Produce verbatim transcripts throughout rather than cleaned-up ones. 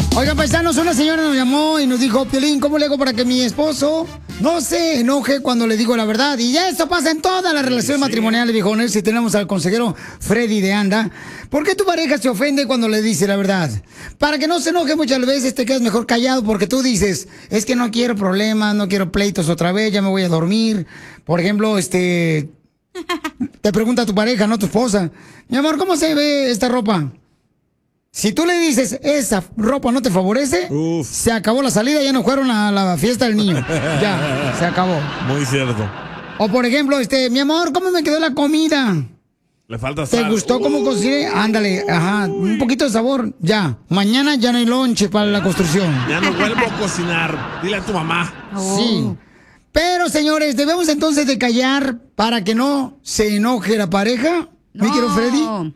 Oigan, paisanos, una señora nos llamó y nos dijo, Piolín, ¿cómo le hago para que mi esposo no se enoje cuando le digo la verdad? Y ya esto pasa en todas las relaciones sí, matrimoniales, dijo Nel, si tenemos al consejero Freddy de Anda. ¿Por qué tu pareja se ofende cuando le dice la verdad? Para que no se enoje muchas veces te quedas mejor callado porque tú dices, es que no quiero problemas, no quiero pleitos otra vez, ya me voy a dormir. Por ejemplo, este... te pregunta tu pareja, no tu esposa, mi amor, ¿cómo se ve esta ropa? Si tú le dices, esa ropa no te favorece, Uf. se acabó la salida, ya no fueron a la fiesta del niño. Ya, se acabó. Muy cierto. O por ejemplo, este, mi amor, ¿cómo me quedó la comida? Le falta sal. ¿Te gustó uh. cómo cociné? Ándale, ajá, un poquito de sabor, ya. Mañana ya no hay lonche para la construcción. Ya no vuelvo a cocinar, dile a tu mamá. Oh. Sí. Pero, señores, ¿debemos entonces de callar para que no se enoje la pareja? No. ¿Mi querido Freddy?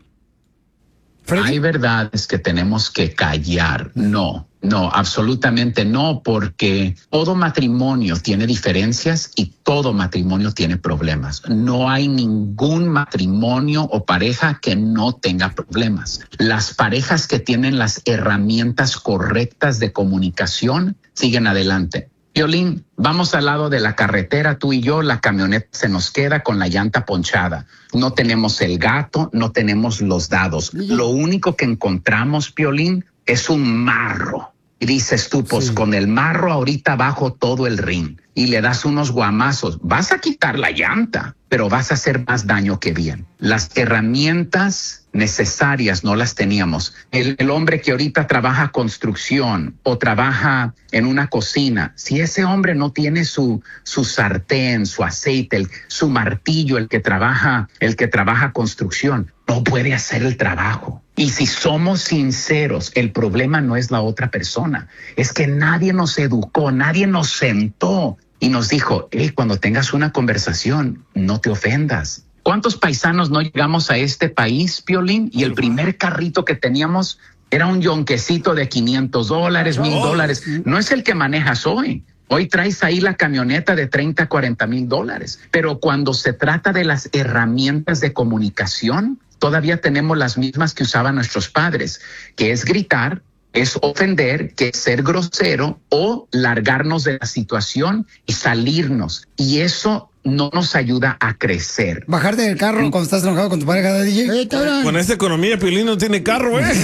¿Freddy? Hay verdades que tenemos que callar. No, no, absolutamente no, porque todo matrimonio tiene diferencias y todo matrimonio tiene problemas. No hay ningún matrimonio o pareja que no tenga problemas. Las parejas que tienen las herramientas correctas de comunicación siguen adelante. Piolín, vamos al lado de la carretera, tú y yo, la camioneta se nos queda con la llanta ponchada. No tenemos el gato, no tenemos los dados. Lo único que encontramos, Piolín, es un marro. Y dices tú, pues sí. con el marro ahorita bajo todo el ring y le das unos guamazos. Vas a quitar la llanta, pero vas a hacer más daño que bien. Las herramientas necesarias no las teníamos. El, el hombre que ahorita trabaja construcción o trabaja en una cocina, si ese hombre no tiene su, su sartén, su aceite, el, su martillo, el que trabaja, el que trabaja construcción, no puede hacer el trabajo. Y si somos sinceros, el problema no es la otra persona, es que nadie nos educó, nadie nos sentó y nos dijo, hey, cuando tengas una conversación, no te ofendas. ¿Cuántos paisanos no llegamos a este país, Piolín? Y el primer carrito que teníamos era un yonquecito de quinientos dólares, mil dólares. No es el que manejas hoy. Hoy traes ahí la camioneta de treinta, cuarenta mil dólares. Pero cuando se trata de las herramientas de comunicación, todavía tenemos las mismas que usaban nuestros padres, que es gritar, es ofender, que es ser grosero o largarnos de la situación y salirnos. Y eso no nos ayuda a crecer. Bajarte del carro cuando estás enojado con tu pareja de D J. Con esta economía, Piolín no tiene carro, ¿eh?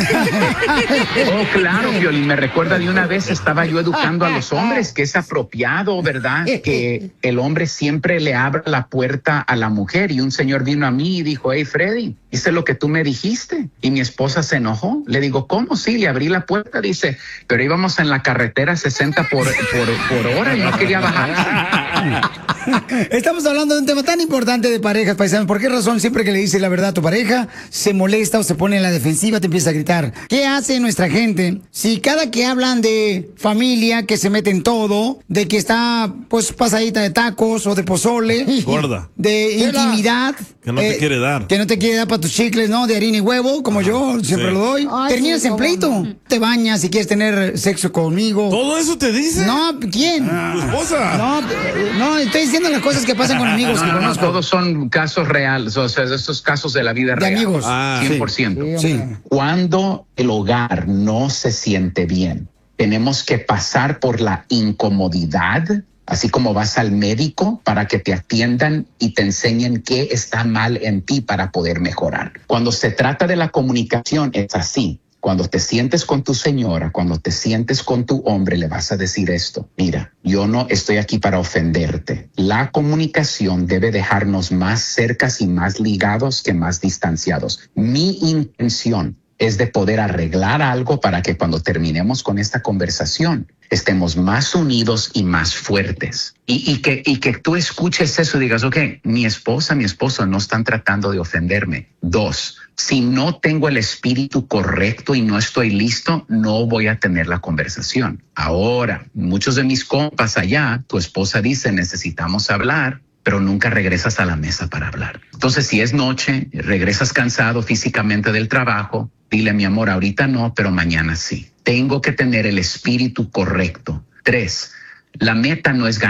Oh, claro, Piolín. Me recuerda de una vez estaba yo educando a los hombres que es apropiado, ¿verdad? Que el hombre siempre le abra la puerta a la mujer. Y un señor vino a mí y dijo, hey, Freddy, hice lo que tú me dijiste. Y mi esposa se enojó. Le digo, ¿cómo? Sí, le abrí la puerta. Dice, pero íbamos en la carretera sesenta por, por, por hora y no quería bajar. Estamos hablando de un tema tan importante de parejas, paisanos. ¿Por qué razón siempre que le dices la verdad a tu pareja se molesta o se pone en la defensiva, te empieza a gritar? ¿Qué hace nuestra gente si cada que hablan de familia, que se mete en todo, de que está pues pasadita de tacos o de pozole, gorda, de intimidad, que no te eh, quiere dar, que no te quiere dar para tus chicles, ¿no? De harina y huevo, como ah, yo siempre sí. lo doy. Ay, terminas sí, en pleito. No. Te bañas si quieres tener sexo conmigo. ¿Todo eso te dice? No, ¿quién? Ah, ¿tu esposa? No, no, estoy diciendo las cosas que pasan con amigos. No, que conozco. No, todos son casos reales, o sea, estos casos de la vida de real. amigos. Ah, cien por ciento. Sí. Sí. Cuando el hogar no se siente bien, tenemos que pasar por la incomodidad, así como vas al médico para que te atiendan y te enseñen qué está mal en ti para poder mejorar. Cuando se trata de la comunicación, es así. Cuando te sientes con tu señora, cuando te sientes con tu hombre, le vas a decir esto. Mira, yo no estoy aquí para ofenderte. La comunicación debe dejarnos más cercas y más ligados que más distanciados. Mi intención es de poder arreglar algo para que cuando terminemos con esta conversación estemos más unidos y más fuertes. Y, y, que, y que tú escuches eso y digas, ok, mi esposa, mi esposo no están tratando de ofenderme. Dos, si no tengo el espíritu correcto y no estoy listo, no voy a tener la conversación. Ahora, muchos de mis compas allá, tu esposa dice, necesitamos hablar, pero nunca regresas a la mesa para hablar. Entonces, si es noche, regresas cansado físicamente del trabajo, dile, mi amor, ahorita no, pero mañana sí. Tengo que tener el espíritu correcto. Tres, la meta no es ganar.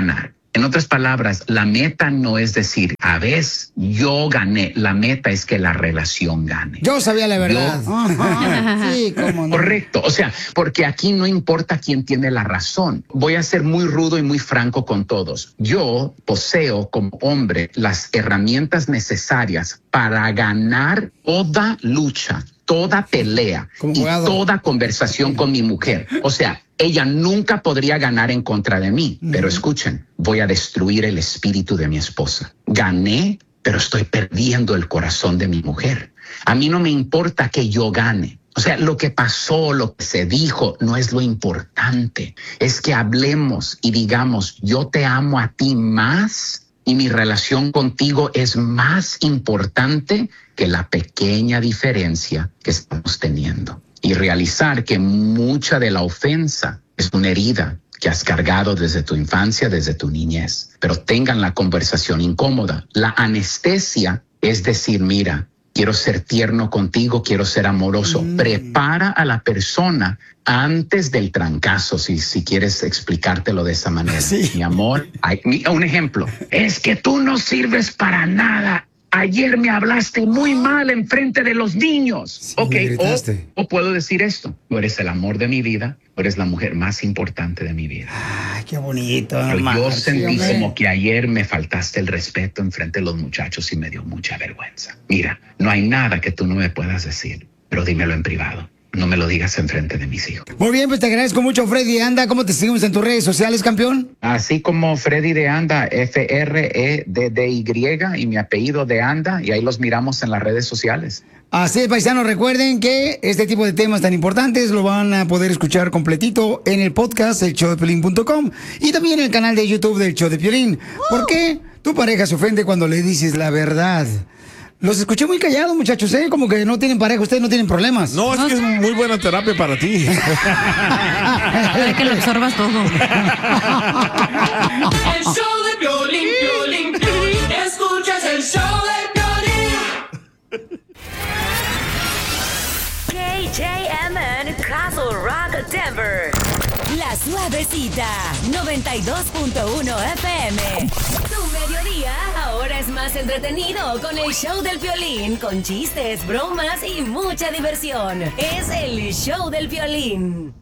En otras palabras, la meta no es decir, a veces yo gané, la meta es que la relación gane. Yo sabía la verdad. Yo... sí, cómo no. Correcto, o sea, porque aquí no importa quién tiene la razón. Voy a ser muy rudo y muy franco con todos. Yo poseo como hombre las herramientas necesarias para ganar toda lucha, toda pelea y toda conversación con mi mujer. O sea, ella nunca podría ganar en contra de mí. Pero escuchen, voy a destruir el espíritu de mi esposa. Gané, pero estoy perdiendo el corazón de mi mujer. A mí no me importa que yo gane. O sea, lo que pasó, lo que se dijo, no es lo importante. Es que hablemos y digamos, yo te amo a ti más y mi relación contigo es más importante que la pequeña diferencia que estamos teniendo. Y realizar que mucha de la ofensa es una herida que has cargado desde tu infancia, desde tu niñez. Pero tengan la conversación incómoda. La anestesia es decir, mira, quiero ser tierno contigo, quiero ser amoroso. Mm. Prepara a la persona antes del trancazo, si, si quieres explicártelo de esa manera. Sí. Mi amor, hay, un ejemplo. Es que tú no sirves para nada. Ayer me hablaste muy mal en frente de los niños. Sí, ok, o, o puedo decir esto. Tú eres el amor de mi vida, tú eres la mujer más importante de mi vida. Ay, qué bonito. Pero hermano, yo sentí sí, como que ayer me faltaste el respeto en frente de los muchachos y me dio mucha vergüenza. Mira, no hay nada que tú no me puedas decir, pero dímelo en privado. No me lo digas en frente de mis hijos. Muy bien, pues te agradezco mucho, Freddy de Anda. ¿Cómo te seguimos en tus redes sociales, campeón? Así como Freddy de Anda, F R E D D Y, y mi apellido de Anda, y ahí los miramos en las redes sociales. Así es, paisanos, recuerden que este tipo de temas tan importantes lo van a poder escuchar completito en el podcast, el show de piolín punto com, y también en el canal de YouTube del Show de Piolín. ¿Por qué tu pareja se ofende cuando le dices la verdad? Los escuché muy callados, muchachos, ¿eh? Como que no tienen pareja, ustedes no tienen problemas. No, es que es muy buena terapia para ti. Para que lo absorbas todo. El show de Piolín, Piolín, Piolín. Escuchas el show de Piolín. K J M N Castle Rock, Denver. La Suavecita, noventa y dos punto uno F M. Tu mediodía ahora es más entretenido con el show del Piolín, con chistes, bromas y mucha diversión. Es el show del Piolín.